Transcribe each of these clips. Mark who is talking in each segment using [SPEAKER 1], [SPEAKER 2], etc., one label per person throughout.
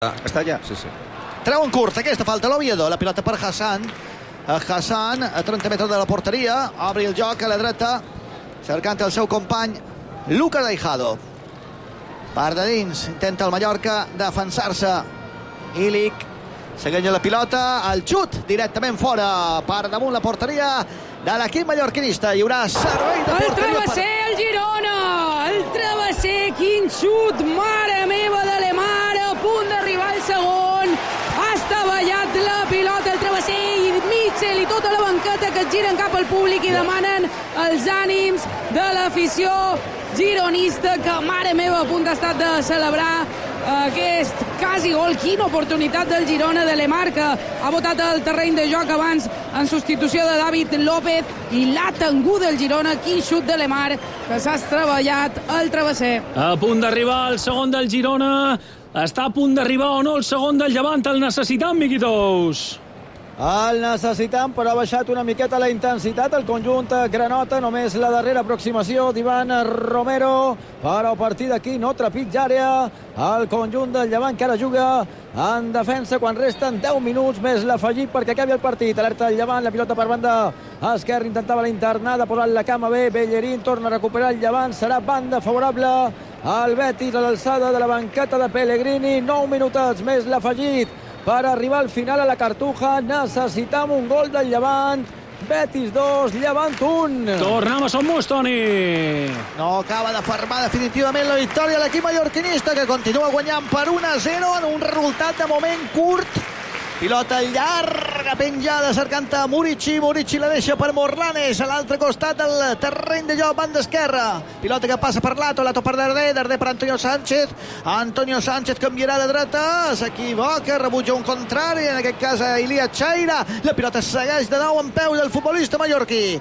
[SPEAKER 1] Està allà? Sí.
[SPEAKER 2] Treu en curt aquesta falta l'Oviedo, la pilota per Hassan. Hassan a 30 metres de la porteria, obri el joc a la dreta, cercant el seu company Lucas Aijado. Part de dins, intenta el Mallorca defensar-se. Ilic segueix la pilota, el xut directament fora, per damunt la porteria de l'equip mallorquinista. Hi haurà servei de porteria.
[SPEAKER 3] El travesser, el Girona! El travesser, quin xut! Mare meva de Lemar, a punt d'arribar al segon. Ha estavellat la pilota, el travesser i Mitchell i tota la banqueta que es giren cap al públic i demanen els ànims de l'afició gironista, que mare meva a punt d'estat de celebrar aquest quasi gol. Quina oportunitat del Girona, de Lemar, que ha botat el terreny de joc abans en substitució de David López, i l'ha tingut el Girona. Quin xut de Lemar, que s'ha estavellat el travesser.
[SPEAKER 4] A punt d'arribar el segon del Girona. Està a punt d'arribar o no el segon del Llevant? El necessitam, Miquitous.
[SPEAKER 5] El necessitam, però ha baixat una miqueta la intensitat el conjunt granota. Només la darrera aproximació d'Ivan Romero, però a partir d'aquí no trepitja àrea el conjunt del Llevant, que ara juga en defensa quan resten 10 minuts més l'afegit perquè acabi el partit. Alerta el Llevant, la pilota per banda esquerra, intentava la internada, posant la cama bé, Bellerín torna a recuperar el Llevant, serà banda favorable al Betis a l'alçada de la banqueta de Pellegrini. 9 minutets més l'afegit per arribar al final a la Cartuja. Necessitam un gol del Llevant. Betis 2, Llevant 1.
[SPEAKER 4] Tornem a Somos, Toni.
[SPEAKER 2] No acaba de fermar definitivament la victòria de l'equip mallorquinista, que continua guanyant per 1-0 en un resultat de moment curt. Pilota llarga, penjada, cercant a Murici. Murici la deixa per Morlanes a l'altre costat del terreny de joc, banda esquerra. Pilota que passa per Lato, Lato per Darder, Darder per Antonio Sánchez. Antonio Sánchez canviarà a la dreta, s'equivoca, rebutja un contrari, en aquest cas a Ilia Chaira. La pilota segueix de nou en peu del futbolista mallorquí.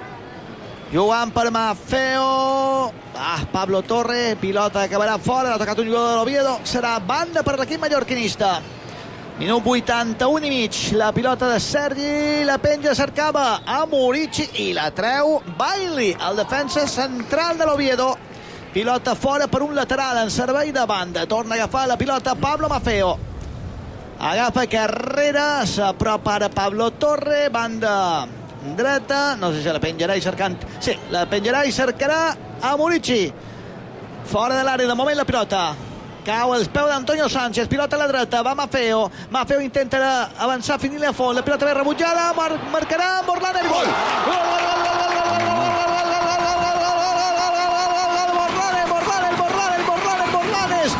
[SPEAKER 2] Jugant per Maffeo. Pablo Torre, pilota acabarà fora, l'ha tocat un jugador de l'Oviedo. Serà banda per l'equip mallorquinista. Minut 81 i mig, la pilota de Sergi, la penja, cercava a Murici i la treu Bailey, el defensa central de l'Oviedo. Pilota fora per un lateral en servei de banda, torna a agafar la pilota Pablo Maffeo, agafa carrera, s'apropa ara Pablo Torre, banda dreta, no sé si la penjarà i cercant, sí, la penjarà i cercarà a Murici, fora de l'àrea de moment la pilota. Cau els peus d'Antonio Sánchez, pilota a la dreta, va Maffeo. Maffeo intenta avançar, finir-li a fons, la pilota ben rebutjada, marcarà Morlanes, gol! Morlanes!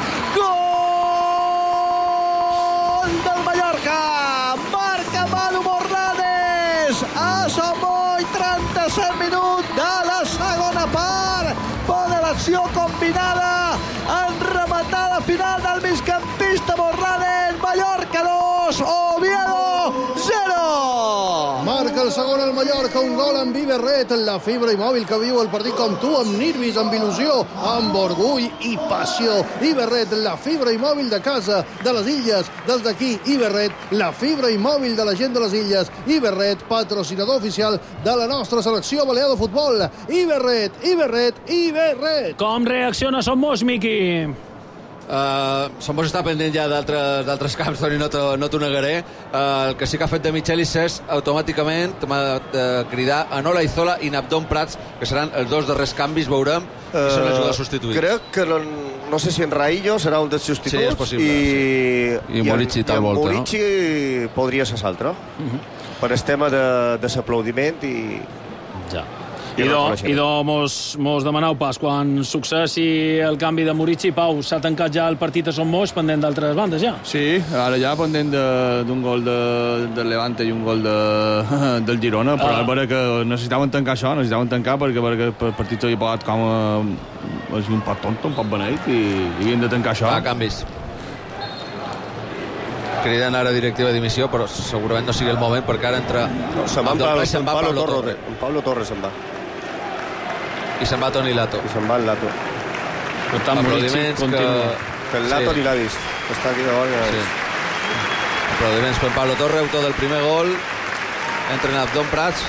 [SPEAKER 2] Gol del Mallorca! Marca Manu Morlanes! A Somoi, 37 minuts de la segona part. Bona l'acció combinada en rematada final del migcampista Morlanes. Mallorca 2, Oviedo 0.
[SPEAKER 6] Marca el segon al Mallorca, un gol amb Iberret, la fibra i mòbil que viu el partit com tu, amb nervis, amb il·lusió, amb orgull i passió. Iberret, la fibra i mòbil de casa, de les illes, dels d'aquí. Iberret, la fibra i mòbil de la gent de les illes. Iberret, patrocinador oficial de la nostra selecció balear de futbol. Iberret, Iberret, Iberret.
[SPEAKER 4] Com reacciona Somos, Miqui?
[SPEAKER 7] Somos està pendent ja d'altres camps, Toni, no t'ho negaré. El que sí que ha fet de Michelis és automàticament cridar a Nola Izola i Nabdon Prats, que seran els dos darrers canvis, veurem, i són els jugadors substituïts.
[SPEAKER 1] Crec que no sé si en Raillo serà un dels substituts.
[SPEAKER 7] Sí, és possible.
[SPEAKER 1] I
[SPEAKER 7] Murici tal volta, no?
[SPEAKER 1] Murici podria ser l'altre, per el tema de l'aplaudiment i...
[SPEAKER 4] Ja. Idò mos demaneu pas quan successi el canvi de Murici. Pau, s'ha tancat ja el partit a Somos, pendent d'altres bandes ja?
[SPEAKER 8] Sí, ara ja pendent d'un gol del Levante i un gol del Girona, però és vera que necessitaven tancar això, perquè el partit s'havia pagat com un pot tonto, un pot beneit, i havien de tancar això.
[SPEAKER 7] Canvis. Criden ara directiva d'emissió, però segurament no sigui el moment, perquè ara entra...
[SPEAKER 1] Se'n va Pablo Torre, se'n va.
[SPEAKER 7] I se'n va Toni Lato.
[SPEAKER 1] I se'n va el Lato.
[SPEAKER 4] Per tant,
[SPEAKER 7] aplaudiments que
[SPEAKER 1] el Lato ni l'ha vist. Està aquí de gol.
[SPEAKER 7] Sí. Aplaudiments per Pablo Torre, autor del primer gol. Entra Nabdon Prats.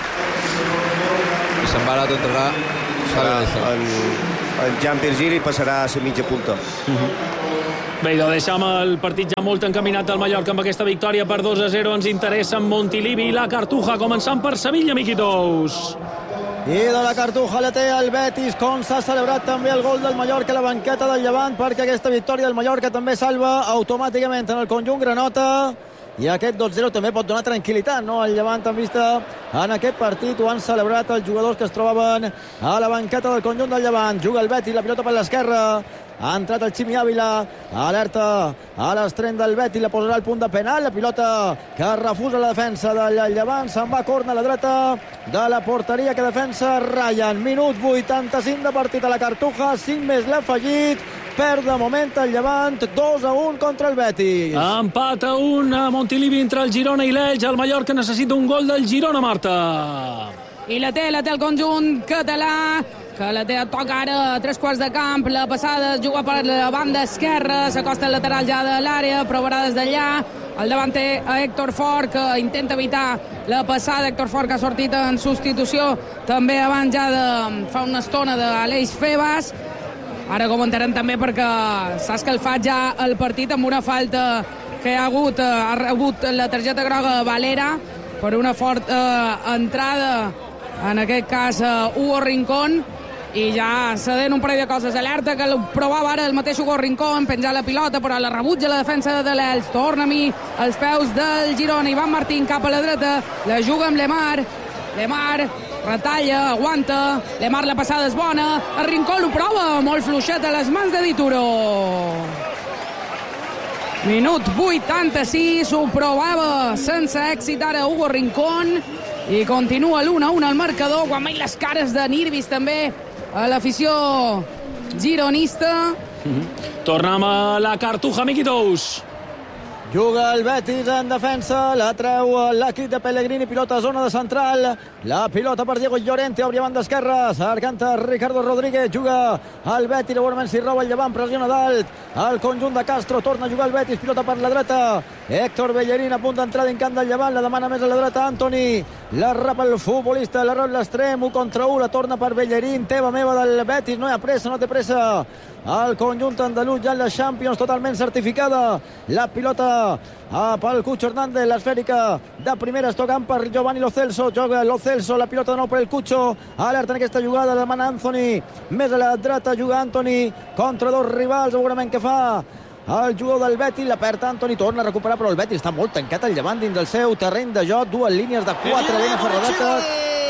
[SPEAKER 7] I se'n va Lato, entrarà
[SPEAKER 1] el Jean Virgili passarà a la mitja punta.
[SPEAKER 4] Bé, deixem el partit ja molt encaminat del Mallorca amb aquesta victòria per 2-0. Ens interessa Montilivi i la Cartuja, començant per Sevilla, Miquitous.
[SPEAKER 5] I de la Cartuja la té el Betis, com s'ha celebrat també el gol del Mallorca a la banqueta del Llevant, perquè aquesta victòria del Mallorca també salva automàticament en el conjunt granota. I aquest 2-0 també pot donar tranquil·litat, no? El Llevant en vista en aquest partit ho han celebrat els jugadors que es trobaven a la banqueta del conjunt del Llevant. Juga el Betis, la pilota per l'esquerra. Ha entrat el Ximi Ávila, alerta a l'estreny del Betis, la posarà al punt de penal, la pilota que refusa la defensa del Llevant, se'n va a córner a la dreta de la porteria que defensa Ryan. Minut 85 de partit a la Cartuja, 5 més l'ha afegit. Perd de moment el Llevant 2-1 contra el Betis.
[SPEAKER 4] Empat a 1 a Montilivi entre el Girona i l'Elx. El Mallorca necessita un gol del Girona, Marta.
[SPEAKER 3] I la té el conjunt català, que la té a toc ara a 3 quarts de camp. La passada es juga per la banda esquerra, s'acosta el lateral ja de l'àrea, provarà des d'allà. El davant té a Héctor Fort, que intenta evitar la passada. Héctor Fort, que ha sortit en substitució també abans ja de fa una estona d'Aleix Febas. Ara comentarem també perquè s'ha escalfat ja el partit amb una falta que ha rebut la targeta groga Valera per una forta entrada, en aquest cas Hugo Rincón, i ja cedent un parell de coses. Alerta que el provava ara el mateix Hugo Rincón, penjar la pilota, però la rebutja la defensa de l'Elx. Torna-m'hi als peus del Girona. Ivan Martín cap a la dreta, la juga amb Lemar. Lemar retalla, aguanta. Lemar, la passada és bona. El Rincón ho prova, molt fluixet a les mans de Dituro. Minut 86, ho provava sense èxit ara Hugo Rincón, i continua l'1-1 al marcador. Quan mai les cares de Nirvis també a l'afició gironista.
[SPEAKER 4] Tornem a la Cartuja, Miquitous.
[SPEAKER 5] Juga el Betis en defensa, la treu l'equip de Pellegrini, pilota a zona de central, la pilota per Diego Llorente, obri banda esquerra, cercant Ricardo Rodríguez, juga el Betis, segurament s'hi roba el Llevant, pressiona dalt, el conjunt de Castro, torna a jugar el Betis, pilota per la dreta, Héctor Bellerín a punt d'entrada en camp del Llevant, la demana més a la dreta Antoni, la rapa el futbolista, la rep l'extrem, 1 contra 1, la torna per Bellerín, teva meva del Betis, no hi ha pressa, no té pressa, el conjunt andalús ja en la Champions totalment certificada, la pilota pel Cucho Hernández, l'esfèrica de primera, es tocant per Giovanni Lo Celso, joga Lo Celso, la pilota de nou per el Cucho, alerta en aquesta jugada, demana Anthony, més a la dreta juga Anthony contra 2 rivals, segurament que fa el jugador del Betis, la perd Anthony, torna a recuperar, però el Betis està molt tancat al Llevant dins del seu terreny de joc, 2 línies de 4 ben aferradates.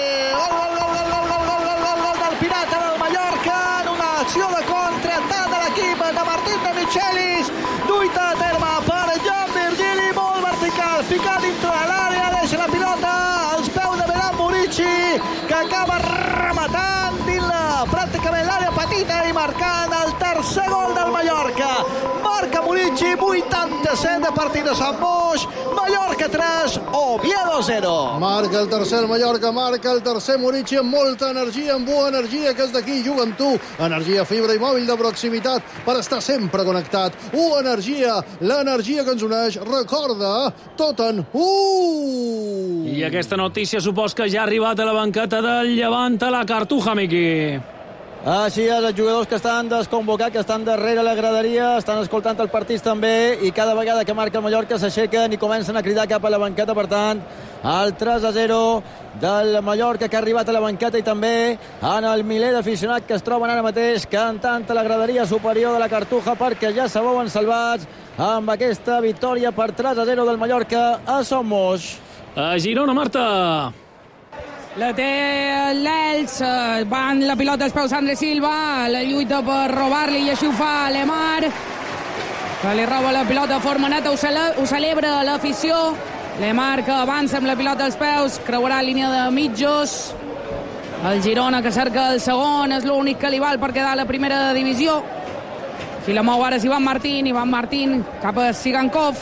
[SPEAKER 2] Gol del Pirata del Mallorca en una acció de contraatac de l'equip de Martín de Michelis, duita a terme per Jan Virgili, molt vertical, picat dintre de l'àrea, deixa la pilota als peus de Veran Murici, que acaba rematant dins pràcticament l'àrea petita i marcant el tercer gol del Mallorca. Marca Murici, 87 de partit a Sant Boix, Mallorca 3, Oviedo 0.
[SPEAKER 6] Marca el tercer el Mallorca, marca el tercer Murici amb molta energia, amb bona energia, que és d'aquí, juga amb tu. Energia fibra i mòbil de proximitat per estar sempre connectat. Energia, l'energia que ens uneix, recorda, tot en
[SPEAKER 4] I aquesta notícia supos que ja ha arribat a la banqueta del Llevant a la Cartuja, Miqui.
[SPEAKER 5] Així és, els jugadors que estan desconvocats, que estan darrere la graderia, estan escoltant el partit també, i cada vegada que marca el Mallorca s'aixequen i comencen a cridar cap a la banqueta. Per tant, el 3-0 del Mallorca, que ha arribat a la banqueta, i també en el miler d'aficionats que es troben ara mateix cantant a la graderia superior de la Cartuja, perquè ja se veuen salvats amb aquesta victòria per 3-0 del Mallorca a Somos.
[SPEAKER 4] A Girona, Marta.
[SPEAKER 3] La té l'Elx, van la pilota als peus André Silva, la lluita per robar-li i així ho fa Lemar, que li roba la pilota de forma neta, ho celebra l'afició. Lemar, que avança amb la pilota als peus, creuarà línia de mitjos. El Girona, que cerca el segon, és l'únic que li val per quedar a la primera divisió. Qui la mou ara és Ivan Martín cap a Sigankov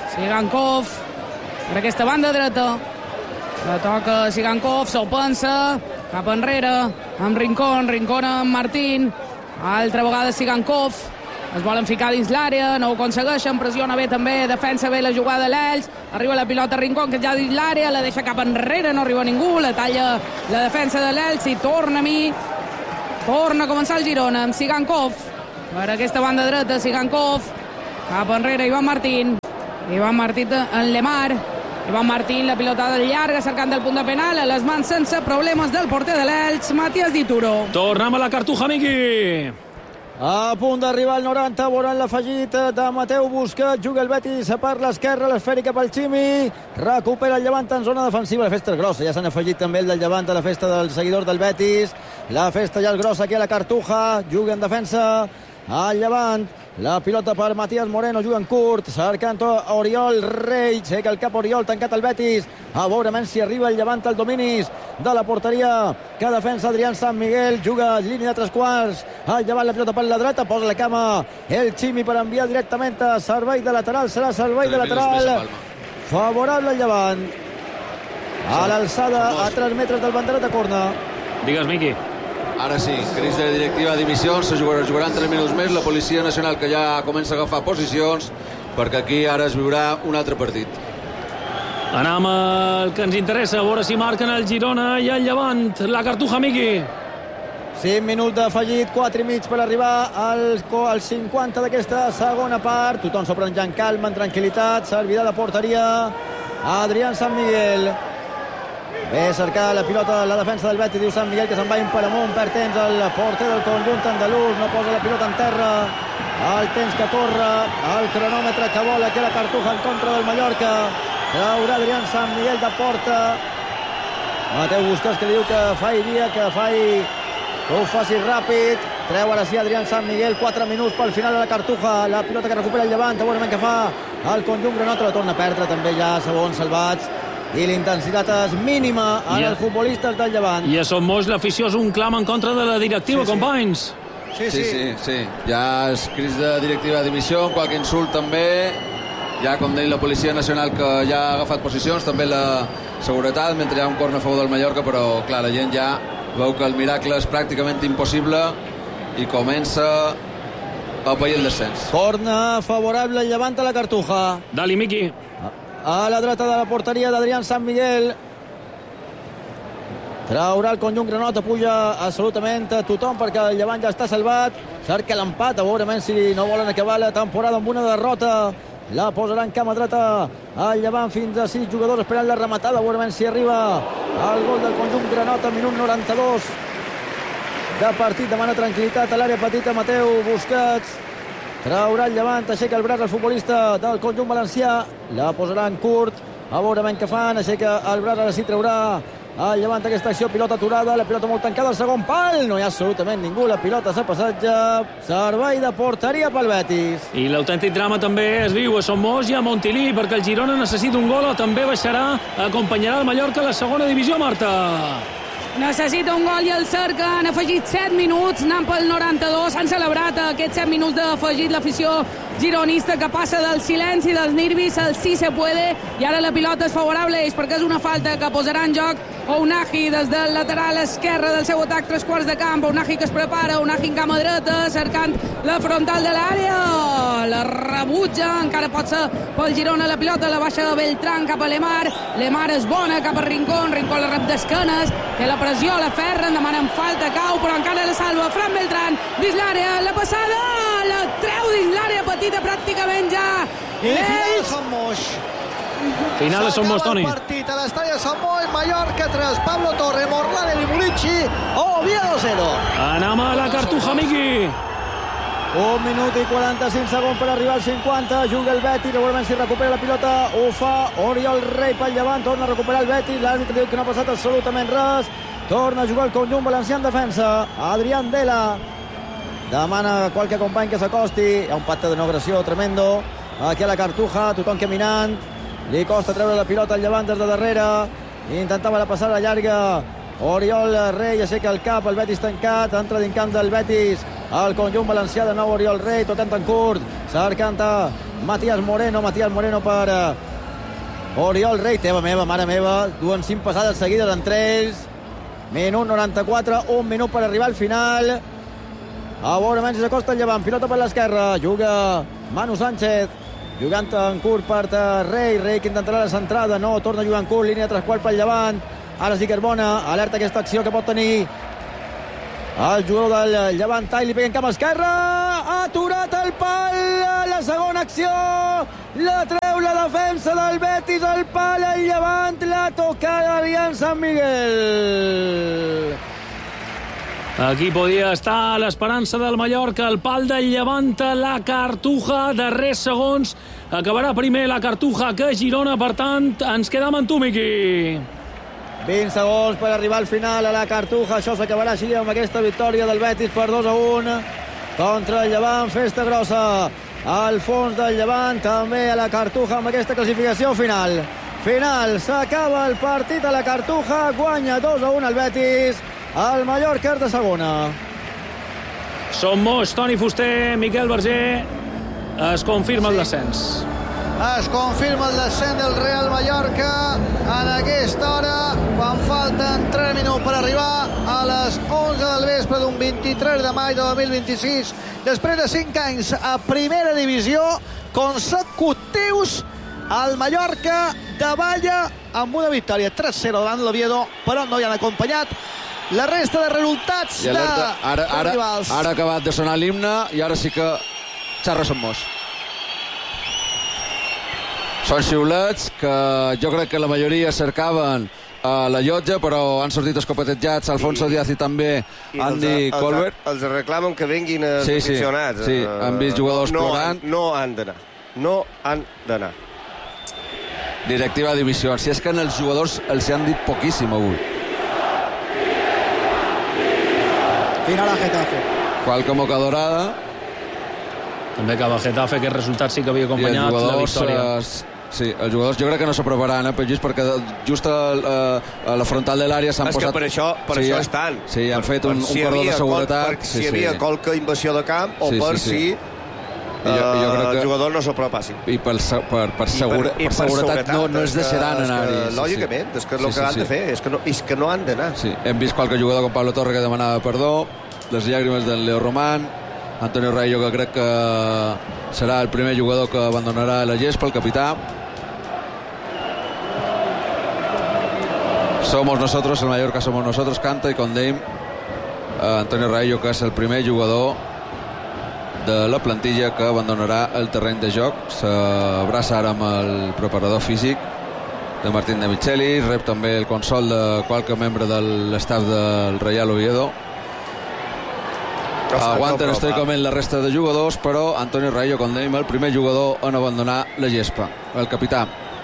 [SPEAKER 3] per aquesta banda dreta. La toca Sigankov, se'l pensa, cap enrere, amb Rincón amb Martín, altra vegada Sigankov, es volen ficar dins l'àrea, no ho aconsegueixen, pressiona bé també, defensa bé la jugada de l'Elx, arriba la pilota Rincón, que ja dins l'àrea, la deixa cap enrere, no arriba ningú, la talla la defensa de l'Elx i torna a començar el Girona amb Sigankov, per aquesta banda dreta, Sigankov, Cap enrere, Ivan Martín. Ivan Martín en Lemar. Ivan Martín, la pilotada llarga, cercant el punt de penal, a les mans sense problemes del porter de l'Elx, Matías Dituro.
[SPEAKER 4] Tornem a la Cartuja, Miqui.
[SPEAKER 5] A punt d'arribar al 90, veuran l'afegit de Mateu Busquets, juga el Betis per l'esquerra, l'esfèrica pel Ximi, recupera el Llevant en zona defensiva, la festa és grossa, ja s'han afegit també el del Llevant a la festa dels seguidors del Betis, la festa ja és grossa aquí a la Cartuja, juga en defensa al Llevant, la pilota per Matías Moreno, juga en curt, cercant Oriol Rei, seca el cap Oriol, tancat el Betis, a veure si arriba el Llevant al dominis de la porteria que defensa Adrián San Miguel, juga línia de 3 quarts, el Llevant la pilota per la dreta, posa la cama el Ximi per enviar directament a servei de lateral, serà servei de lateral favorable al Llevant a l'alçada a 3 metres del banderat de corna.
[SPEAKER 4] Digues, Miqui.
[SPEAKER 7] Ara sí, crisi de directiva de dimissions, se jugaran 3 minuts més, la Policia Nacional que ja comença a agafar posicions, perquè aquí ara es viurà un altre partit.
[SPEAKER 4] Anem al que ens interessa, a veure si marquen el Girona i el Llevant. La Cartuja, Miqui.
[SPEAKER 5] 5 minuts d'afegit, 4 i mig per arribar als 50 d'aquesta segona part. Tothom s'ho pren ja en calma, en tranquil·litat. Servirà de porteria Adrián San Miguel. Ve a cercar la pilota la defensa del Betis, diu San Miguel, que se'n va per amunt, perd temps el porter del conjunt andalús, no posa la pilota en terra, el temps que corre, el cronòmetre que vol aquí a la Cartuja en contra del Mallorca, traurà Adrián San Miguel de porta, Mateu Busquets que diu que fairia, que ho faci ràpid, treu ara sí Adrián San Miguel, 4 minuts pel final de la Cartuja, la pilota que recupera el Llevant, segurament que fa el conjunt granota, la torna a perdre també ja segons salvats, i l'intensitat és mínima en els futbolistes del Llevant.
[SPEAKER 4] I a Son Moix l'afició és un clam en contra de la directiva, companys.
[SPEAKER 7] Sí. Ja és crisi de directiva de dimissió, qualque insult també, ja com deia la Policia Nacional que ja ha agafat posicions, també la seguretat, mentre hi ha un corner a favor del Mallorca, però clar, la gent ja veu que el miracle és pràcticament impossible i comença a pair el descens.
[SPEAKER 5] Corner favorable al Llevant a la Cartuja.
[SPEAKER 4] Dali, Miqui.
[SPEAKER 5] A la dreta de la porteria d'Adrián San Miguel. Traurà el conjunt granota, puja absolutament tothom perquè el Llevant ja està salvat. Cerca l'empat, a veure si no volen acabar la temporada amb una derrota. La posarà en cama dreta al Llevant, fins a 6 jugadors esperant la rematada, a veure si arriba el gol del conjunt granota, minut 92 de partit, demana tranquil·litat a l'àrea petita Mateu Busquets. Traurà el Llevant, aixeca el braç el futbolista del conjunt valencià, la posarà en curt, a veure què fan, aixeca el braç, ara sí traurà el Llevant aquesta acció, pilota aturada, la pilota molt tancada al segon pal, no hi ha absolutament ningú, la pilota s'ha passatge, servei de porteria pel Betis.
[SPEAKER 4] I l'autèntic drama també es viu a Son Moix i a Montilí, perquè el Girona necessita un gol o també baixarà, acompanyarà el Mallorca a la segona divisió, Marta.
[SPEAKER 3] Necessita un gol i el cerca, han afegit 7 minuts, anant pel 92, han celebrat aquests 7 minuts d'afegit l'afició gironista que passa del silenci dels nervis al sí se puede, i ara la pilota és favorable a ells perquè és una falta que posarà en joc Ounahi des del lateral esquerre del seu atac, 3 quarts de camp. Ounahi que es prepara, Ounahi en cama dreta, cercant la frontal de l'àrea, la rebutja, encara pot ser pel Girona la pilota, la baixa Beltrán cap a Lemar, Lemar és bona cap a Rincón, Rincón la rep d'esquenes, té la pressió, la ferren, demanen falta, cau, però encara la salva Fran Beltrán, dins l'àrea, la passada, la treu dins l'àrea petita pràcticament ja.
[SPEAKER 2] I final Son Moix.
[SPEAKER 4] Final de Son Moix, Toni.
[SPEAKER 2] S'acaba el partit a l'estadi de Son Moix, Mallorca 3, Pablo Torre, Morlanes i Murici, Oviedo 0.
[SPEAKER 4] Anem a la Cartuja, Miqui.
[SPEAKER 5] 1 minut i 45 segons per arribar al 50, juga el Betis, veurem si recupera la pilota, ho fa Oriol Rei pel Llevant, torna a recuperar el Betis, l'àrbitre diu que no ha passat absolutament res, torna a jugar el conjunt valencià en defensa, Adrián Dela demana a qualque company que s'acosti, hi ha un pacte de no agressió tremendo aquí a la Cartuja, tothom caminant, li costa treure la pilota al Llevant des de darrere, intentava la passada llarga, Oriol Rei aixeca el cap, el Betis tancat, entra dins camp del Betis el conjunt valencià, de nou Oriol Rei, tot en curt, cercant Matías Moreno per Oriol Rei, teva meva, mare meva, duen 5 passades seguides entre ells, minut 94, 1 minut per arribar al final, a veure si s'acosta el Llevant, pilota per l'esquerra, juga Manu Sánchez, jugant en curt per Rei que intentarà la centrada, no, torna a jugar en curt, línia de 3 quarts pel Llevant, ara sí que és bona, alerta aquesta acció que pot tenir el jugador del Llevant, li pega en camp esquerra, ha aturat el pal, la segona en acció, la treu la defensa del Betis, el pal, el Llevant, la tocada Adrián San Miguel.
[SPEAKER 4] Aquí podia estar l'esperança del Mallorca, el pal del Llevant, la Cartuja, darrers segons, acabarà primer la Cartuja que Girona, per tant, ens quedem amb tu, Miqui.
[SPEAKER 5] 20 segons per arribar al final a la Cartuja, això s'acabarà així amb aquesta victòria del Betis per 2-1 contra el Llevant, festa grossa al fons del Llevant, també a la Cartuja amb aquesta classificació final. S'acaba el partit a la Cartuja, guanya 2-1 el Betis, el Mallorca de segona.
[SPEAKER 4] Som moix, Toni Fuster, Miquel Verger, es confirma el descens.
[SPEAKER 2] Es confirma el descens del Real Mallorca en aquesta hora, quan falten 3 minuts per arribar a les 11 del vespre d'un 23 de maig de 2026. Després de 5 anys a primera divisió consecutius, el Mallorca davalla amb una victòria 3-0 davant l'Oviedo, però no hi han acompanyat la resta de resultats de rivals.
[SPEAKER 7] Ara ha acabat de sonar l'himne i ara sí que xarra som mos. Són xiulets que jo crec que la majoria cercaven a la llotja, però han sortit escopetejats Alfonso Díaz i també Andy Colbert.
[SPEAKER 1] Els reclamen que venguin els aficionats.
[SPEAKER 7] Sí, han vist jugadors plorant.
[SPEAKER 1] No han d'anar.
[SPEAKER 7] Directiva de divisió. Si és que els jugadors els han dit poquíssim avui.
[SPEAKER 5] Final a Getafe.
[SPEAKER 7] Qualque moca dorada.
[SPEAKER 4] També acaba Getafe, aquest resultat sí que havia acompanyat la victòria.
[SPEAKER 7] Sí, els jugadors jo crec que no s'aproparan, perquè just a la frontal de l'àrea s'han posat...
[SPEAKER 1] És que per això estan.
[SPEAKER 7] Sí, han fet un cordó de seguretat.
[SPEAKER 1] Si hi havia qualque invasió de camp o per si els jugadors no s'apropassin.
[SPEAKER 7] I per seguretat no es deixaran anar-hi.
[SPEAKER 1] Lògicament, és que és el que han de fer, és que no han d'anar.
[SPEAKER 7] Hem vist qualque jugador com Pablo Torre que demanava perdó, les llàgrimes del Leo Román, Antonio Rayo, que crec que serà el primer jugador que abandonarà la gespa, el capità. Somos nosotros, el Mallorca somos nosotros, canta i condem Antonio Rayo, que és el primer jugador de la plantilla que abandonarà el terreny de joc. S'abraça ara amb el preparador físic de Martín de Micheli, rep també el consol de qualque membre de l'estaf del Real Oviedo. Aguanten estoicament la resta de jugadors, però Antonio Rayo, com dèiem, el primer jugador en abandonar la gespa, el capità.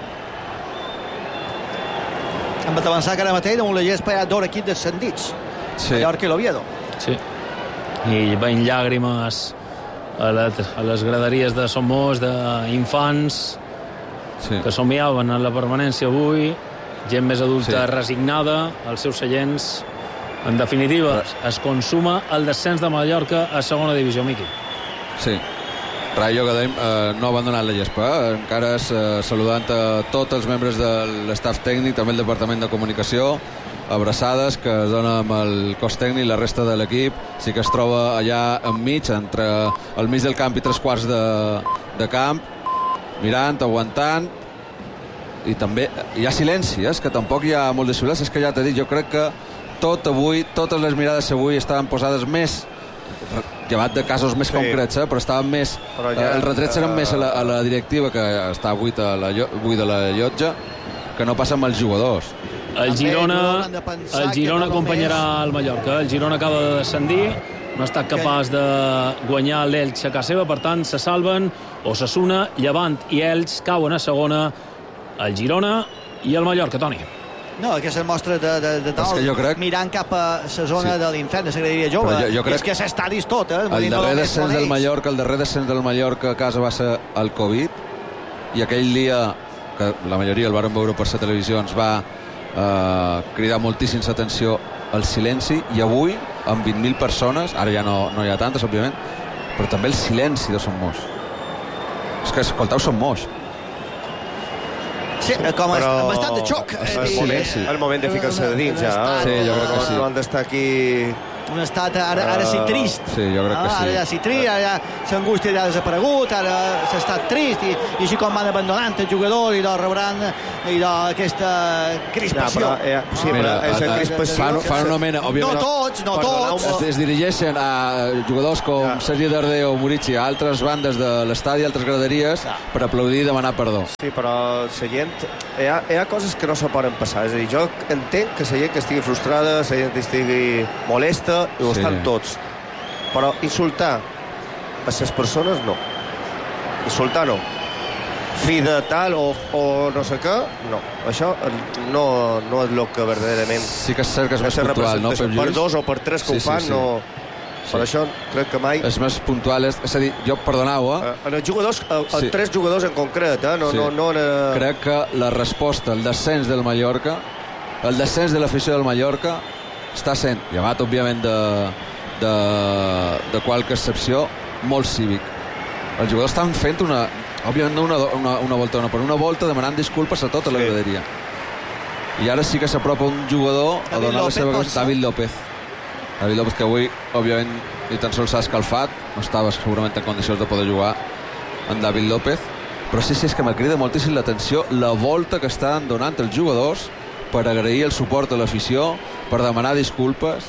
[SPEAKER 2] Hem d'avançar que ara mateix damunt la gespa hi ha dos equips descendits, Mallorca i l'Oviedo.
[SPEAKER 4] Sí, i veient llàgrimes a les graderies de Somos, d'infants que somiaven en la permanència avui, gent més adulta resignada als seus seients. En definitiva, es consuma el descens de Mallorca a segona divisió, Miqui.
[SPEAKER 7] Sí. Rayo, que dèiem, no ha abandonat la gespa, encara saludant a tots els membres de l'estaf tècnic, també el departament de comunicació, abraçades que es dona amb el cos tècnic, la resta de l'equip sí que es troba allà enmig, entre el mig del camp i 3/4 de camp, mirant, aguantant, i també hi ha silenci, que tampoc hi ha molt de xiulets. És que ja t'he dit, jo crec que totes les mirades avui estaven posades més, llevat de casos més concrets, però estaven més, els retrets eren més a la directiva, que està buida la llotja, que no passa amb els jugadors.
[SPEAKER 4] El Girona acompanyarà el Mallorca. El Girona acaba de descendir, no ha estat capaç de guanyar l'Elx a casa seva, per tant se salven Osasuna, Llevant i Elx, cauen a segona el Girona i el Mallorca, Toni.
[SPEAKER 2] No, aquesta mostra de mirant cap a la zona de l'infern, de la graderia jove. És que s'està dist tot,
[SPEAKER 7] El darrer descens del Mallorca a casa va ser el Covid, i aquell dia, que la majoria el varen veure per la televisió, ens va cridar moltíssima atenció el silenci, i avui, amb 20.000 persones, ara ja no hi ha tantes, òbviament, però també el silenci de Somos. És que escolteu Somos.
[SPEAKER 2] Sí, com bastant de xoc.
[SPEAKER 1] El moment de ficar-se de dins, ja.
[SPEAKER 7] Sí, jo crec que sí.
[SPEAKER 1] No han d'estar aquí
[SPEAKER 2] un estat ara sí trist.
[SPEAKER 7] Sí, jo crec que sí.
[SPEAKER 2] Ara ja sí trist, ara l'angústia ja ha desaparegut, ara s'ha estat trist, i així com van abandonant el jugador i rebran aquesta crispació.
[SPEAKER 1] Sí, però aquesta crispació...
[SPEAKER 7] Fan una mena, òbviament...
[SPEAKER 2] No tots.
[SPEAKER 7] Es dirigeixen a jugadors com Sergi Darder o Murici a altres bandes de l'estadi, altres graderies, per aplaudir i demanar perdó.
[SPEAKER 1] Sí, però la gent... Hi ha coses que no se poden passar. És a dir, jo entenc que la gent que estigui frustrada, la gent que estigui molesta, i ho estan tots. Però insultar a les persones, no. Insultar, no. Fi de tal o no sé què, no. Això no és el que verdaderament...
[SPEAKER 7] Sí que és cert que és més puntual, no, Pep Lluís?
[SPEAKER 1] Per 2 o per 3 que ho fan, no... Per això crec que mai...
[SPEAKER 7] És més puntual, és a dir, jo, perdoneu,
[SPEAKER 1] en els jugadors, 3 jugadors en concret, no...
[SPEAKER 7] Crec que la resposta al descens del Mallorca, el descens de l'afició del Mallorca, està sent, llevat, òbviament, de qualque excepció, molt cívic. Els jugadors estan fent òbviament no una volta, però una volta demanant disculpes a tota la graderia. I ara sí que s'apropa un jugador a donar la seva cosa, David López, que avui, òbviament, ni tan sols s'ha escalfat, no estava segurament en condicions de poder jugar en David López, però sí, és que me crida moltíssim l'atenció la volta que estan donant els jugadors per agrair el suport a l'afició, per demanar disculpes.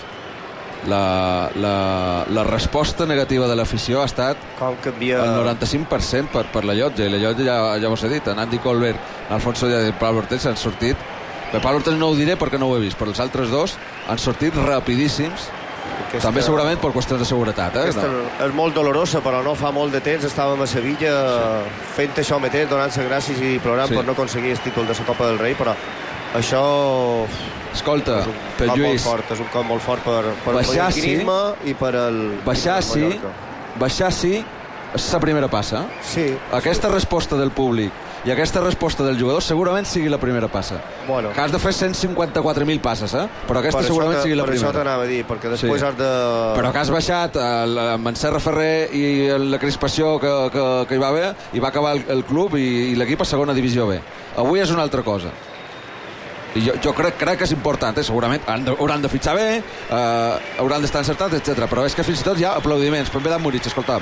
[SPEAKER 7] La resposta negativa de l'afició ha estat el 95% per la llotja, i la llotja ja vos he dit, en Andy Colbert, Alfonso Díaz i Pablo Ortell s'han sortit. Per Pablo Ortell no ho diré perquè no ho he vist, però els altres dos han sortit rapidíssims, també segurament per qüestions de seguretat.
[SPEAKER 1] És molt dolorosa, però no fa molt de temps estàvem a Sevilla fent això mateix, donant-se gràcies i plorant per no aconseguir el títol de la Copa del Rei, però això...
[SPEAKER 7] Escolta, Pep Lluís,
[SPEAKER 1] és un cop molt fort per l'inquinisme i per el...
[SPEAKER 7] Baixar sí és la primera passa.
[SPEAKER 1] Sí.
[SPEAKER 7] Aquesta resposta del públic i aquesta resposta del jugador segurament sigui la primera passa.
[SPEAKER 1] Bueno.
[SPEAKER 7] Que has de fer 154.000 passes, però aquesta segurament sigui la primera.
[SPEAKER 1] Per això t'anava a dir, perquè després has de...
[SPEAKER 7] Però que has baixat amb en Serra Ferrer i la crispació que hi va haver, i va acabar el club i l'equip a segona divisió B. Avui és una altra cosa. I jo crec que és important, segurament hauran de fitxar bé, hauran d'estar encertats, etc. Però és que fins i tot hi ha aplaudiments. També d'en Murici, escolta'm.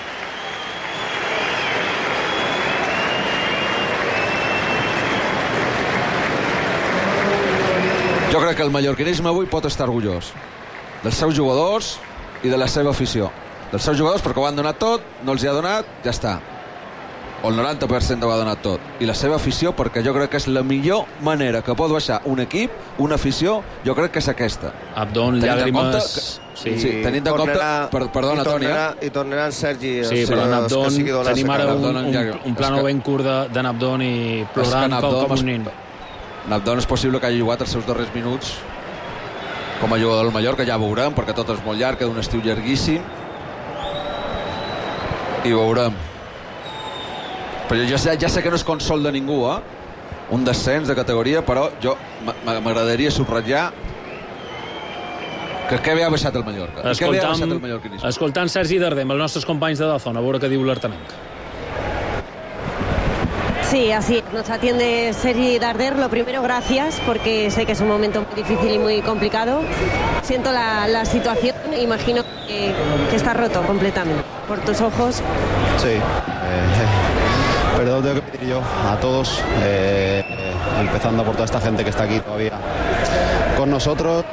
[SPEAKER 7] Jo crec que el mallorquinisme avui pot estar orgullós dels seus jugadors i de la seva afició. Dels seus jugadors perquè ho han donat tot, no els hi ha donat, ja està. O el 90% ho ha donat tot. I la seva afició, perquè jo crec que és la millor manera que pot baixar un equip, una afició, jo crec que és aquesta.
[SPEAKER 4] Abdon, llàgrimes...
[SPEAKER 7] Sí, tenint en compte... Perdona, Toni.
[SPEAKER 1] I tornaran Sergi...
[SPEAKER 4] Sí, però en Abdon tenim ara un plano ben curt de Abdon i plorant com un nin.
[SPEAKER 7] Abdon és possible que hagi jugat els seus darrers minuts com a jugador del Mallorca, ja veurem, perquè tot és molt llarg, queda un estiu llarguíssim. I veurem. Però jo ja sé que no és consol de ningú, un descens de categoria, però jo m'agradaria subratllar que bé ha baixat el Mallorca.
[SPEAKER 4] Escoltant Sergi Darder, els nostres companys de Dazón, a veure què diu l'Artanenc.
[SPEAKER 9] Sí, así nos atiende Sergi Darder. Lo primero, gracias, porque sé que es un momento muy difícil y muy complicado. Siento la situación, imagino que está roto completamente. Por tus ojos.
[SPEAKER 10] Sí, perdón, tengo que pedir yo a todos, empezando por toda esta gente que está aquí todavía con nosotros,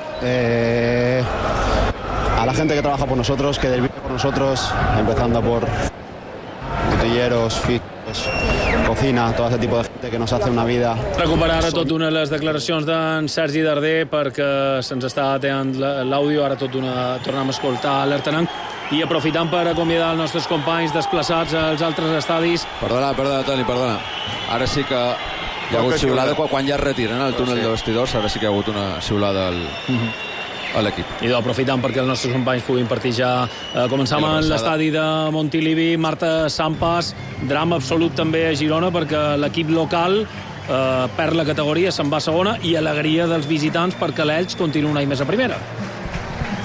[SPEAKER 10] a la gente que trabaja por nosotros, que vive por nosotros, empezando por botilleros, físicos, cocina, todo ese tipo de gente que nos hace una vida.
[SPEAKER 4] Recuperar ara tot una de les declaracions d'en Sergi Darder perquè se'ns està atenent l'àudio, ara tornem a escoltar l'Artanenc i aprofitant per acomiadar els nostres companys desplaçats als altres estadis.
[SPEAKER 7] Perdona, Toni, perdona. Ara sí que hi ha hagut xiulada quan ja es retiren al túnel de vestidors, ara sí que hi ha hagut una xiulada a l'equip.
[SPEAKER 4] I aprofitant perquè els nostres companys puguin partir ja. Començam en l'estadi de Montilivi. Marta Sampas, drama absolut també a Girona perquè l'equip local perd la categoria, se'n va a segona, i alegria dels visitants perquè l'Elx continua un any més a primera.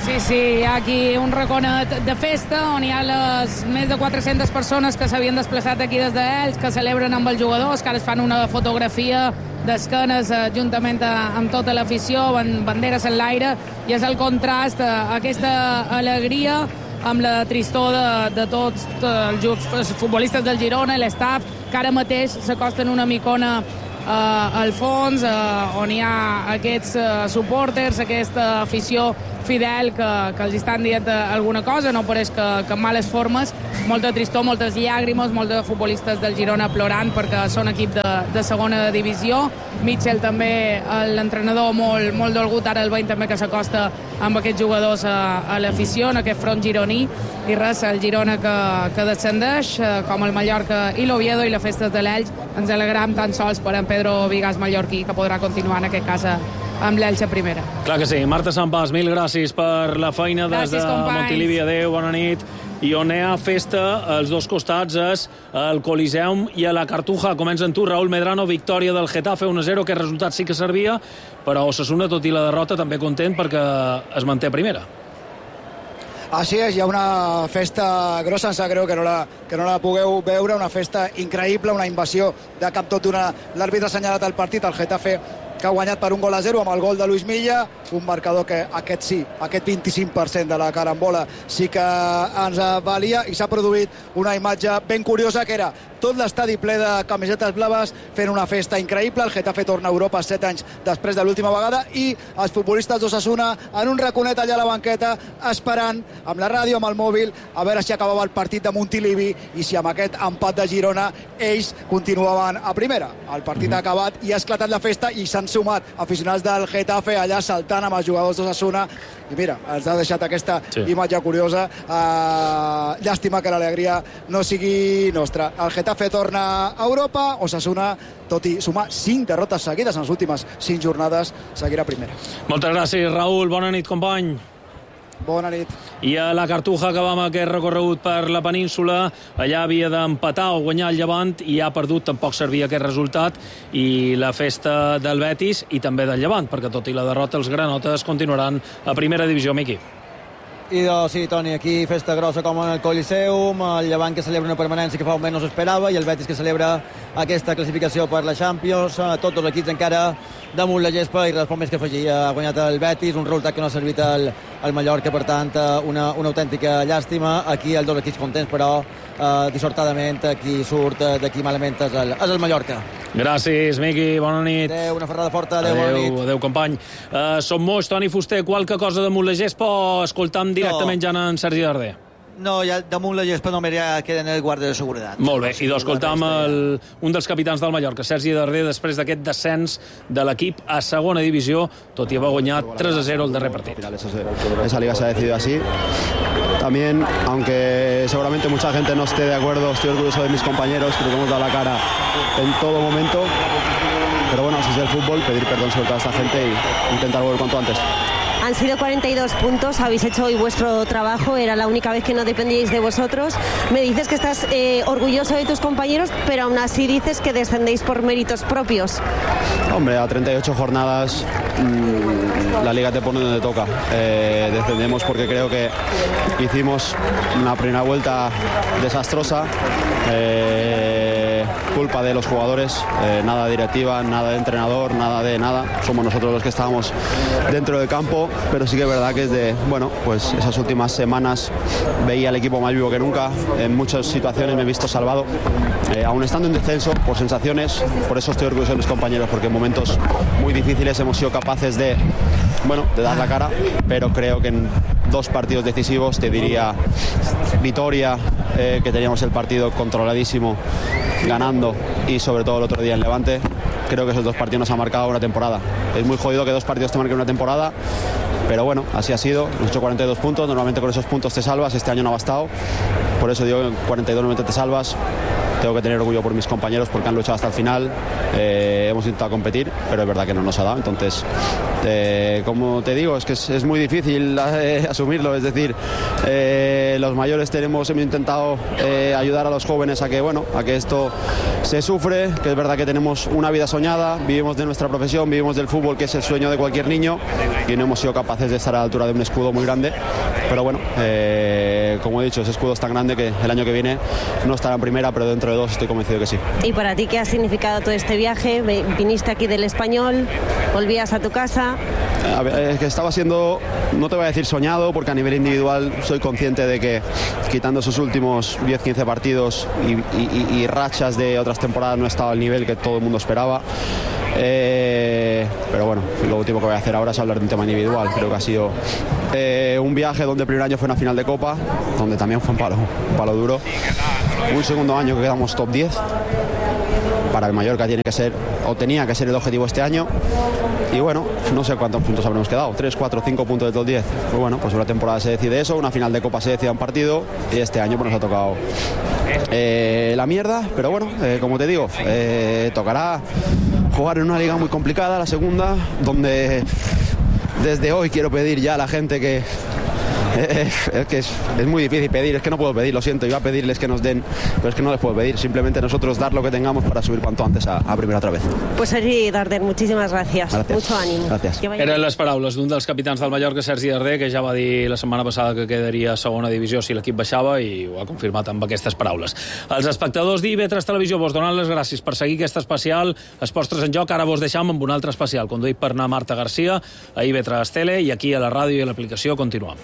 [SPEAKER 3] Sí, hi ha aquí un raconet de festa on hi ha les més de 400 persones que s'havien desplaçat aquí des d'Elx, que celebren amb els jugadors, que ara es fan una fotografia d'esquenes juntament amb tota l'afició, amb banderes en l'aire, i és el contrast, aquesta alegria amb la tristor de tots els futbolistes del Girona i l'estaf, que ara mateix s'acosten una micona al fons, on hi ha aquests supporters, aquesta afició fidel que els estan dient alguna cosa, no pareix que en males formes, molta tristor, moltes llàgrimes, molts de futbolistes del Girona plorant perquè són equip de segona divisió. Mitchell també, l'entrenador, molt dolgut, ara el veiem també que s'acosta amb aquests jugadors a l'afició, en aquest front gironí, i res, el Girona que descendeix, com el Mallorca i l'Oviedo, i les festes de l'Elx. Ens alegram tan sols per en Pedro Vigas mallorquí, que podrà continuar en aquest cas amb l'Elx a primera.
[SPEAKER 4] Clar que sí. Marta Santpas, mil gràcies per la feina des de Montilivi. Adéu, bona nit. I on hi ha festa, als dos costats, és el Coliseum i a la Cartuja. Comença en tu, Raúl Medrano, victòria del Getafe 1-0, aquest resultat sí que servia, però Osasuna, tot i la derrota, també content perquè es manté a primera.
[SPEAKER 11] Així és, hi ha una festa grossa, em sap greu que no la pugueu veure, una festa increïble, una invasió de cap tot d'una... L'àrbitre ha assenyalat el partit, el Getafe, que ha guanyat per 1-0 amb el gol de Luis Milla, un marcador que aquest 25% de la carambola sí que ens valia, i s'ha produït una imatge ben curiosa, que era tot l'estadi ple de camisetes blaves fent una festa increïble. El Getafe torna a Europa 7 anys després de l'última vegada, i els futbolistes d'Osasuna en un raconet allà a la banqueta esperant amb la ràdio, amb el mòbil, a veure si acabava el partit de Montilivi i si amb aquest empat de Girona ells continuaven a primera. El partit ha acabat i ha esclatat la festa, i s'han sumat aficionats del Getafe allà saltant amb els jugadors d'Osasuna, i mira, ens ha deixat aquesta imatge curiosa. Llàstima que l'alegria no sigui nostra. El Getafe torna a Europa, Osasuna, tot i sumar 5 derrotes seguides en les últimes 5 jornades, seguirà primera.
[SPEAKER 4] Moltes gràcies, Raúl. Bona nit, company.
[SPEAKER 11] Bona nit.
[SPEAKER 4] I a la Cartuja acabam aquest recorregut per la península. Allà havia d'empatar o guanyar el Llevant i ha perdut, tampoc servia aquest resultat, i la festa del Betis i també del Llevant, perquè tot i la derrota els granotes continuaran a primera divisió. Miqui.
[SPEAKER 5] I sí, Toni, aquí festa grossa com en el Coliseum, el Llevant que celebra una permanència que fa un mes no s'esperava, i el Betis que celebra aquesta classificació per la Champions, tots els equips encara damunt la gespa, i res més que afegir. Ha guanyat el Betis, un resultat que no ha servit al Mallorca, per tant una autèntica llàstima. Aquí els dos equips contents, però dissortadament qui surt d'aquí malament és el Mallorca.
[SPEAKER 4] Gràcies, Miqui, bona nit.
[SPEAKER 5] Adéu, una ferrada forta, adéu, bona nit.
[SPEAKER 4] Adéu, company. Som molts, Toni Fuster, qualque cosa damunt la gespa o escoltam directament ja en Sergi Darder?
[SPEAKER 2] No, ja damunt la gespa només ja queden el guarda de seguretat.
[SPEAKER 4] Molt bé, i d'escoltam un dels capitans del Mallorca, Sergi Darder, després d'aquest descens de l'equip a segona divisió, tot i haver guanyat 3-0 el darrer partit.
[SPEAKER 10] Esa liga se ha decidido así. También, aunque seguramente mucha gente no esté de acuerdo, estoy orgulloso de mis compañeros, creo que hemos dado la cara en todo momento. Pero bueno, así es el fútbol, pedir perdón sobre toda esta gente e intentar volver cuanto antes.
[SPEAKER 9] Han sido 42 puntos, habéis hecho hoy vuestro trabajo, era la única vez que no dependíais de vosotros. Me dices que estás orgulloso de tus compañeros, pero aún así dices que descendéis por méritos propios.
[SPEAKER 10] Hombre, a 38 jornadas la liga te pone donde toca. Descendemos porque creo que hicimos una primera vuelta desastrosa. Culpa de los jugadores, nada de directiva, nada de entrenador, nada de nada. Somos nosotros los que estábamos dentro del campo, pero sí que es verdad que desde, pues esas últimas semanas veía al equipo más vivo que nunca. En muchas situaciones me he visto salvado, aún estando en descenso, por sensaciones. Por eso estoy orgulloso de mis compañeros, porque en momentos muy difíciles hemos sido capaces de dar la cara, pero creo que en 2 partidos decisivos, te diría Vitoria, que teníamos el partido controladísimo, ganando, y sobre todo el otro día en Levante, creo que esos 2 partidos nos han marcado una temporada. Es muy jodido que 2 partidos te marquen una temporada, pero bueno, así ha sido. Hemos hecho 42 puntos, normalmente con esos puntos te salvas, este año no ha bastado, por eso digo que en 42 normalmente te salvas. tengo que tener orgullo por mis compañeros porque han luchado hasta el final, hemos intentado competir, pero es verdad que no nos ha dado. Entonces, como te digo, es que es muy difícil asumirlo, es decir, los mayores hemos intentado ayudar a los jóvenes a que esto se sufre, que es verdad que tenemos una vida soñada, vivimos de nuestra profesión, vivimos del fútbol, que es el sueño de cualquier niño, y no hemos sido capaces de estar a la altura de un escudo muy grande, pero bueno, como he dicho, ese escudo es tan grande que el año que viene no estará en primera, pero dentro de 2 estoy convencido que sí.
[SPEAKER 9] ¿Y para ti qué ha significado todo este viaje? ¿Viniste aquí del Español? ¿Volvías a tu casa?
[SPEAKER 10] A ver, es que estaba siendo, no te voy a decir soñado, porque a nivel individual soy consciente de que quitando sus últimos 10-15 partidos y rachas de otras temporadas no estaba al nivel que todo el mundo esperaba. Pero bueno, lo último que voy a hacer ahora es hablar de un tema individual. Creo que ha sido un viaje donde el primer año fue una final de Copa, donde también fue un palo duro. Un segundo año que quedamos top 10. Para el Mallorca tenía que ser el objetivo este año. Y bueno, no sé cuántos puntos habremos quedado, 3, 4, 5 puntos de top 10. Pues bueno, pues una temporada se decide eso, una final de Copa se decide un partido, y este año pues nos ha tocado la mierda, pero bueno, como te digo, tocará jugar en una liga muy complicada, la segunda, donde desde hoy quiero pedir ya a la gente que es muy difícil pedir, es que no puedo pedir, lo siento, iba a pedirles que nos den, pero es que no les puedo pedir, simplemente nosotros dar lo que tengamos para subir cuanto antes a primera otra vez.
[SPEAKER 9] Pues Sergi Darder, muchísimas gràcies.
[SPEAKER 10] Mucho
[SPEAKER 9] ánimo.
[SPEAKER 4] Eren les paraules d'un dels capitans del Mallorca, Sergi Darder, que ja va dir la setmana passada que quedaria a segona divisió si l'equip baixava, i ho ha confirmat amb aquestes paraules. Els espectadors d'IV3 Televisió vos donen les gràcies per seguir aquest especial Esports 3 en joc. Ara vos deixam amb un altre especial conduït per Marta Garcia a IV3 Tele, i aquí a la ràdio i a l'aplicació continuem.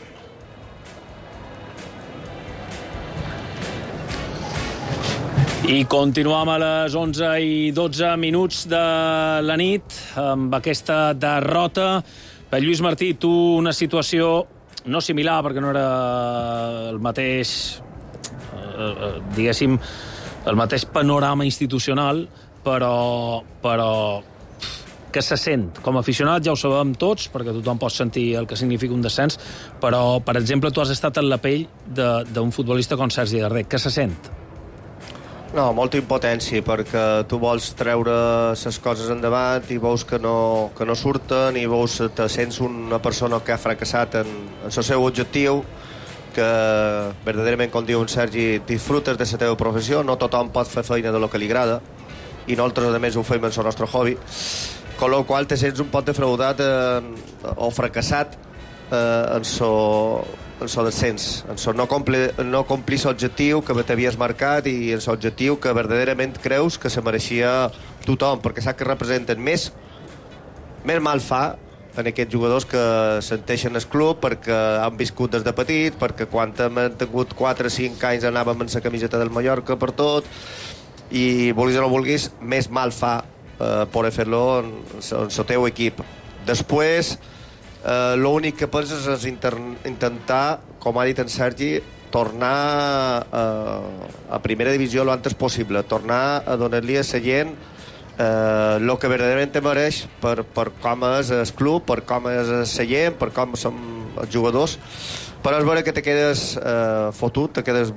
[SPEAKER 4] I continuem a les 11:12 de la nit amb aquesta derrota. Per Lluís Martí, tu una situació no similar, perquè no era el mateix, diguéssim, el mateix panorama institucional, però que se sent. Com a aficionat ja ho sabem tots, perquè tothom pot sentir el que significa un descens, però, per exemple, tu has estat en la pell d'un futbolista com Sergi Darder. Què se sent?
[SPEAKER 1] No, molta impotència, perquè tu vols treure les coses endavant i veus que no surten, i veus que te sents una persona que ha fracassat en el seu objectiu, que verdaderament, com diu en Sergi, disfrutes de la teva professió, no tothom pot fer feina de lo que li agrada, i nosaltres a més ho fem en el nostre hobby, con lo qual te sents un poc defraudat o fracassat en el descens, en no complir l'objectiu que t'havies marcat i en l'objectiu que verdaderament creus que se mereixia tothom, perquè saps que representen més mal fa en aquests jugadors que senteixen el club, perquè han viscut des de petit, perquè quan hem tingut 4 o 5 anys anàvem en la camiseta del Mallorca per tot, i vulguis o no vulguis, més mal fa poder fer-lo en el teu equip. Després, l'únic que penses és intentar, com ha dit en Sergi, tornar a primera divisió l'antes possible, tornar a donar-li a la gent el que verdaderament te mereix per com és el club, per com és la gent, per com som els jugadors. Però és vera que te quedes fotut, te quedes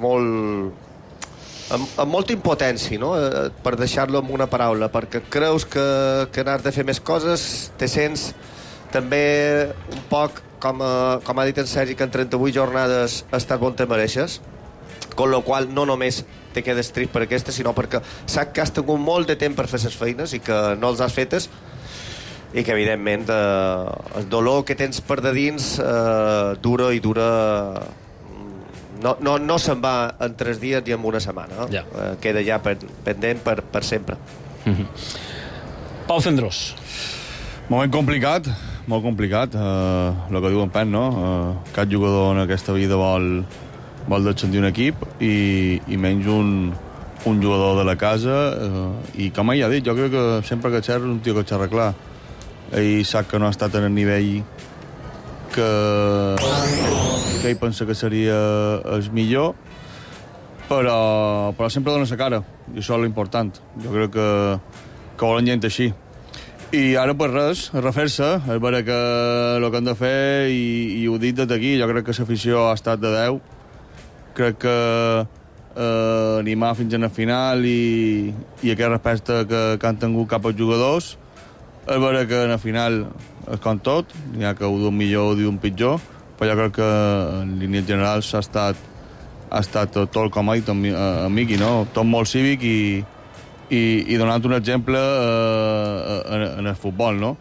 [SPEAKER 1] amb molta impotència, no? Per deixar-lo amb una paraula, perquè creus que n'has de fer més coses, te sents també un poc, com ha dit en Sergi, que en 38 jornades estàs on te mereixes, con lo qual no només te quedes trist per aquesta, sinó perquè saps que has tingut molt de temps per fer les feines i que no els has fetes, i que evidentment el dolor que tens per de dins dura i dura, no se'n va en 3 dies ni en una setmana, ja. Queda ja pendent per sempre.
[SPEAKER 4] Pau Cendrós.
[SPEAKER 8] Moment complicat, molt complicat, el que diu en Pen, no? Cap jugador en aquesta vida vol descendir un equip i menys un jugador de la casa, i com ell ha dit, jo crec que sempre que xerra és un tio que xerra clar. Ell sap que no ha estat en el nivell que ell pensa que seria el millor, però sempre dona la cara, i això és l'important. Jo crec que volen gent així. I ara, pues res, a refer-se, és veure que el que han de fer, i ho he dit des d'aquí, jo crec que l'afició ha estat de 10. Crec que animar fins a la final i aquest respecte que han tingut cap als jugadors. És vera que en la final és com tot, n'hi ha que ho d'un millor o d'un pitjor, però jo crec que en línies generals ha estat tot com ha dit amic, no? Tot molt cívic i donant un exemple en el futbol, no?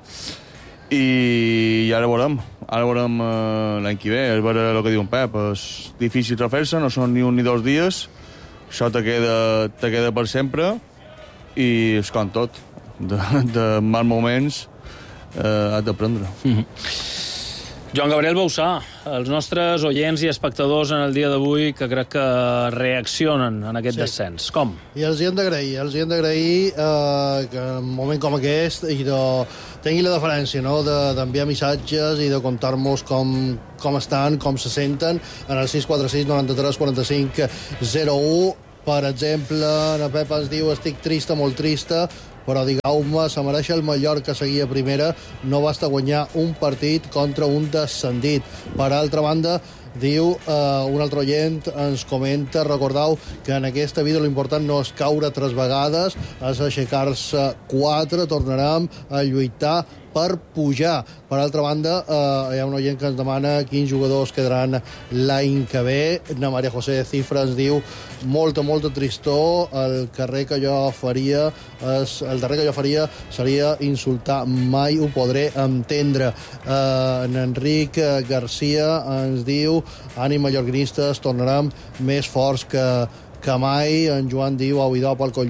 [SPEAKER 8] I ara veurem l'any que ve, és vera el que diu en Pep, és difícil refer-se, no són ni un ni 2 dies, això te queda per sempre i és com tot, de mals moments has d'aprendre.
[SPEAKER 4] Joan Gabriel Bausà, els nostres oients i espectadors en el dia d'avui que crec que reaccionen en aquest descens. Com?
[SPEAKER 6] I els hi hem d'agrair que en un moment com aquest i tingui la deferència, no?, d'enviar missatges i de contar-nos com estan, com se senten en el 646 93 45 01. Per exemple, en Pep ens diu: estic trista, molt trista, però digueu-me, se mereix el Mallorca seguir a primera, no basta guanyar un partit contra un descendit. Per altra banda, diu un altre oient, ens comenta: recordeu que en aquesta vida l'important no és caure 3 vegades, és aixecar-se 4, tornarem a lluitar per pujar. Per altra banda, hi ha un oient que ens demana quins jugadors quedaran l'any que ve. Na Maria José Cifra ens diu: molta tristor, el darrer que jo faria seria insultar, mai ho podré entendre. En Enric Garcia ens diu: ànim mallorquinistes, tornarem més forts que mai. En Joan diu: Audidó, palco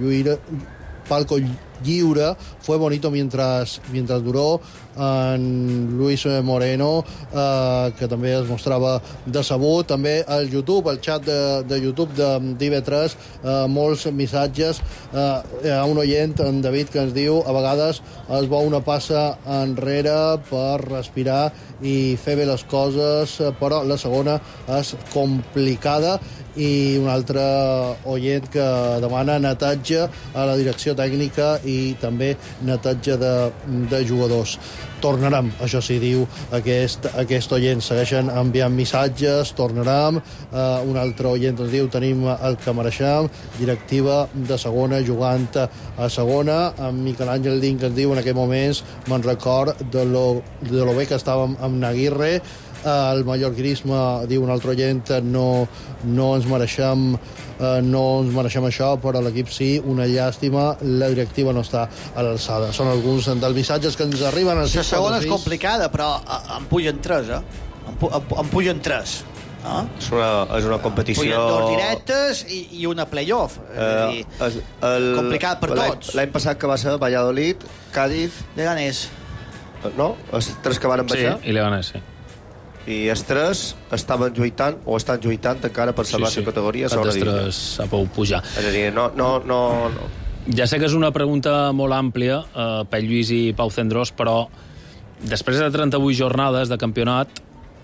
[SPEAKER 6] lliure, fue bonito mientras duró. En Luis Moreno, que també es mostrava decebut. També al YouTube, al xat de YouTube d'IV3, molts missatges. Hi ha un oient, en David, que ens diu: a vegades es vol una passa enrere per respirar i fer bé les coses, però la segona és complicada. I un altre oient que demana netatge a la direcció tècnica i també netatge de jugadors. Tornarem, això sí, diu aquest oient. Segueixen enviant missatges, tornarem. Un altre oient ens diu: tenim el que mereixem, directiva de segona jugant a segona. En Miquel Àngel Dink ens diu: en aquells moments me'n record de lo bé que estàvem amb Naguirre. El mallorquinisme, diu un altre oient, no ens mereixem això, però l'equip sí, una llàstima, la directiva no està a l'alçada. Són alguns dels missatges que ens arriben al 646.
[SPEAKER 2] La segona és complicada, però en pugen 3, en pugen 3.
[SPEAKER 1] És una competició...
[SPEAKER 2] Pugen 2 directes i una playoff. Complicat per tots.
[SPEAKER 1] L'any passat que va ser Valladolid, Cádiz...
[SPEAKER 2] Leganés.
[SPEAKER 1] No? Els 3 que van baixar?
[SPEAKER 4] Sí, i Leganés, sí.
[SPEAKER 1] I els 3 estaven lluitant o estan lluitant encara per salvar la categoria.
[SPEAKER 4] Els 3 a pou pujar.
[SPEAKER 1] És a dir, no.
[SPEAKER 4] Ja sé que és una pregunta molt àmplia, Pep Lluís i Pau Cendrós, però després de 38 jornades de campionat,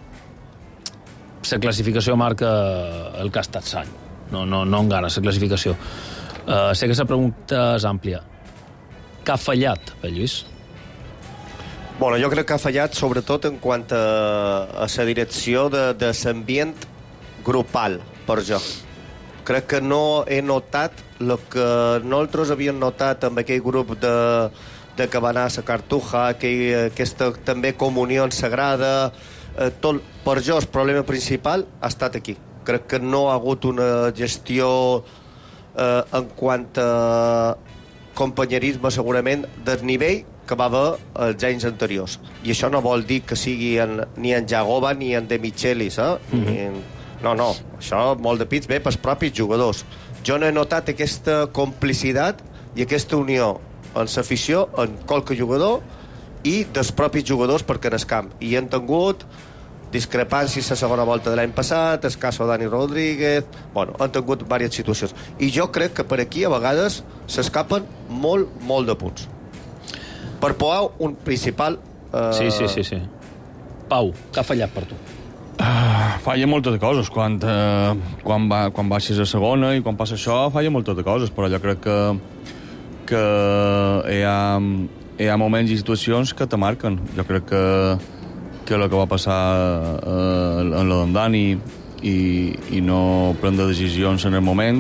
[SPEAKER 4] la classificació marca el que ha estat l'any. No engana la classificació. Sé que la pregunta és àmplia. Què ha fallat, Pep Lluís?
[SPEAKER 1] Bueno, jo crec que ha fallat sobretot en quant a la direcció de l'ambient grupal, per jo. Crec que no he notat el que nosaltres havíem notat amb aquell grup de que va anar a la Cartuja, aquesta també comunió sagrada. Per jo el problema principal ha estat aquí. Crec que no ha hagut una gestió en quant a companyerisme, segurament, del nivell que va haver els anys anteriors. I això no vol dir que sigui ni en Jagoba ni en De Michelis, No, això molt de pits ve pels propis jugadors. Jo no he notat aquesta complicitat i aquesta unió en l'afició, en qualque jugador i dels propis jugadors perquè en el camp. I han tingut discrepàncies a la segona volta de l'any passat, el cas de Dani Rodríguez... Bueno, han tingut diverses situacions. I jo crec que per aquí a vegades s'escapen molt de punts. Per Pau, un principal...
[SPEAKER 4] Sí. Pau, què ha fallat per tu?
[SPEAKER 8] Falla moltes de coses. Quan baixes a segona i quan passa això, falla moltes de coses, però jo crec que hi ha moments i situacions que te marquen. Jo crec que el que va passar en la d'en Dani i no prendre decisions en el moment,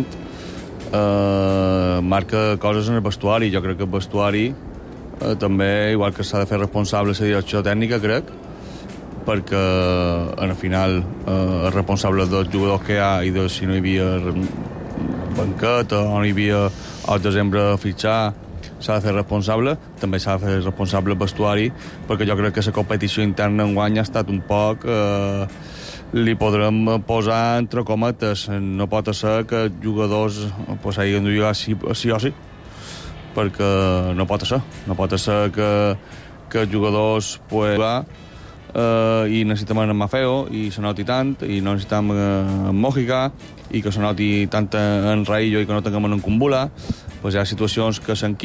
[SPEAKER 8] marca coses en el vestuari. Jo crec que el vestuari també, igual que s'ha de fer responsable la direcció tècnica, crec, perquè al final és responsable dels jugadors que hi ha i de si no hi havia banqueta o no hi havia al desembre a fitxar, s'ha de fer responsable. També s'ha de fer responsable el vestuari, perquè jo crec que la competició interna enguany ha estat un poc... li podrem posar entre cometes. No pot ser que els jugadors hagin de jugar sí o sí, perquè no pot ser. No pot ser que els jugadors jugar i necessitem en Mafeo i se noti tant, i no necessitem en Mojica, i que se noti tant en Raillo i que no tinguem en Kumbula. Hi ha situacions que s'enquillen